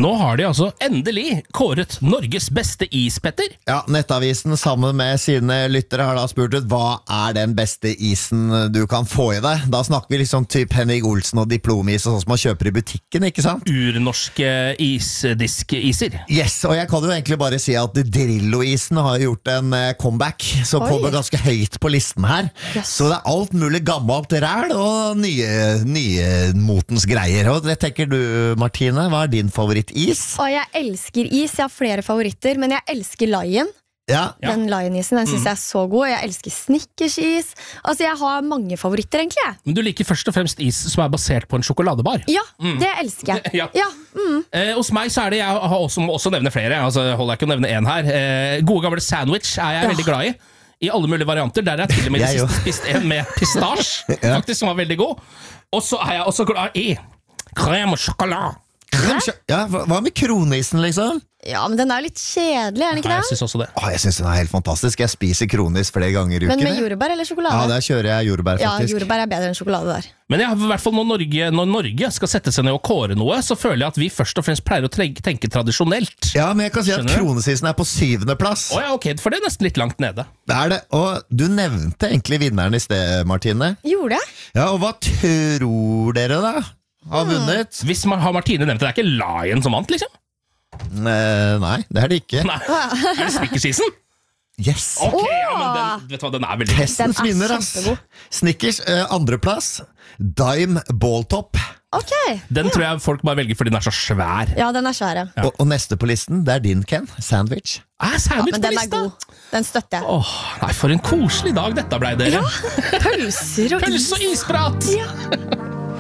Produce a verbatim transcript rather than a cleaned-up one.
Nå har de altså endelig kåret Norges beste is, Petter. Ja, Nettavisen sammen med sine lyttere har da spurt ut hva er den beste isen du kan få i deg. Da snakker vi liksom typ Henning Olsen og diplomis og sånn som man kjøper i butikken, ikke sant? Urnorske isdisk-iser. Yes, og jeg kan jo egentlig bare si at Drillo-isen har gjort en comeback, så kommer ganske høyt på listen her. Yes. Så det er alt mulig gammelt ræl og nye, nye motens greier. Og det tenker du, Martine, hva er din favorittis? Og jeg elsker is, jeg har flere favoritter, men jeg elsker Lion. Ja. Den Lion-isen, den synes mm. jeg er så god. Jeg elsker Snickers-is. Altså, jeg har mange favoritter, egentlig. Men du liker først og fremst is som er basert på en sjokoladebar? Ja, mm. det elsker jeg. Ja. Ja. Mm. Eh, hos meg så er det, jeg har også, må også nevne flere, altså holder jeg ikke å nevne en her. Eh, gode gamle sandwich er jeg ja. veldig glad i. I alle mulige varianter. Der er jeg til og med jeg siste spist en med pistasje, ja. faktisk, som var veldig god. Og så er jeg også glad i krem og sjokolade. Ja, hva med kronisen, liksom? Ja, men den er litt kjedelig, er den ikke det? Ja, jeg synes også det. Åh, jeg synes den er helt fantastisk. Jeg spiser kronis flere ganger i uken. Men med jordbær eller sjokolade? Ja, der kjører jeg jordbær, faktisk. Ja, jordbær er bedre enn sjokolade der. Men jeg, i hvert fall når Norge, når Norge skal sette seg ned og kåre noe, så føler jeg at vi først og fremst pleier å tenke tradisjonelt. Ja, men jeg kan si at kronisisen er på syvende plass. Å ja, ok, for det er nesten litt langt nede. Det er det, og du nevnte egentlig vinneren i sted, Martine. Gjorde jeg? Ja, og hva tror dere da? Har vunnet? Hmm. Hvis man har Martine nevnt det, det er ikke Lion som vant, liksom? Nei, det er det ikke. Nei. Er det Snickers-isen? Yes. Ok, oh! ja, men den, vet du hva, den er veldig Testens vinner, ass. Snickers, eh, andreplass. Dime Balltop. Ok. Den ja. tror jeg folk bare velger fordi den er så svær. Ja, den er svær, ja. Og, og neste på listen, det er din, Ken. Sandwich. Ah, sandwich ja, men på den lista. Er god. Den støtter jeg. Åh, nei, for en koselig dag dette ble dere. Ja, pølser og Pølse og isprat. Ja.